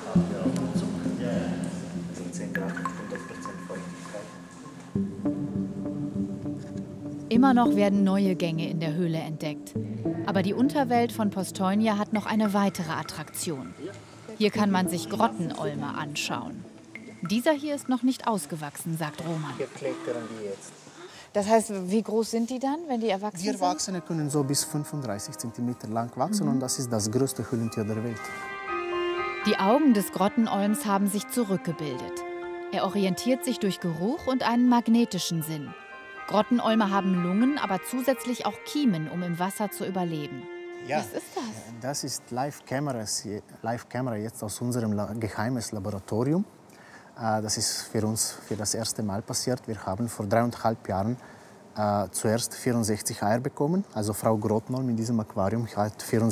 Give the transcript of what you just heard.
haben wir auch Zug. Also 10 Grad, 100% Feuchtigkeit. Immer noch werden neue Gänge in der Höhle entdeckt. Aber die Unterwelt von Postojna hat noch eine weitere Attraktion. Hier kann man sich Grottenolme anschauen. Dieser hier ist noch nicht ausgewachsen, sagt Roman. Hier klettern die jetzt. Das heißt, wie groß sind die dann, wenn die erwachsen Die Erwachsenen können so bis 35 cm lang wachsen und das ist das größte Höhlentier der Welt. Die Augen des Grottenolms haben sich zurückgebildet. Er orientiert sich durch Geruch und einen magnetischen Sinn. Grottenolme haben Lungen, aber zusätzlich auch Kiemen, um im Wasser zu überleben. Ja, Was ist das? das ist Live-Kamera jetzt aus unserem geheimes Laboratorium. Das ist für uns für das erste Mal passiert. Wir haben vor 3,5 Jahren zuerst 64 Eier bekommen. Also Frau Grottenolm in diesem Aquarium hat 64